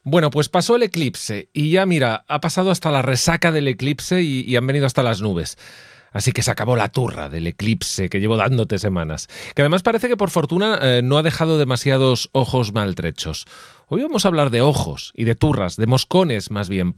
Bueno, pues pasó el eclipse y ya mira, ha pasado hasta la resaca del eclipse y han venido hasta las nubes. Así que se acabó la turra del eclipse que llevo dándote semanas. Que además parece que por fortuna no ha dejado demasiados ojos maltrechos. Hoy vamos a hablar de ojos y de turras, de moscones más bien.